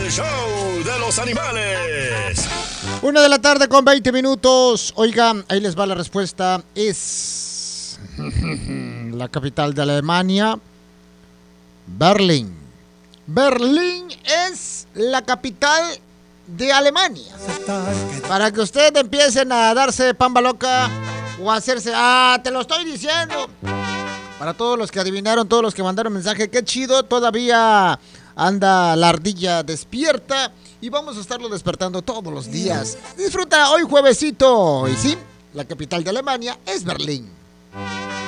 el show de los animales. 1:20 p.m. Oigan, ahí les va la respuesta. Es la capital de Alemania, Berlín. Berlín es la capital de Alemania. Para que ustedes empiecen a darse pamba loca o a hacerse, te lo estoy diciendo. Para todos los que adivinaron, todos los que mandaron mensaje, qué chido, todavía anda la ardilla despierta y vamos a estarlo despertando todos los días. Disfruta hoy juevesito. Y sí, la capital de Alemania es Berlín.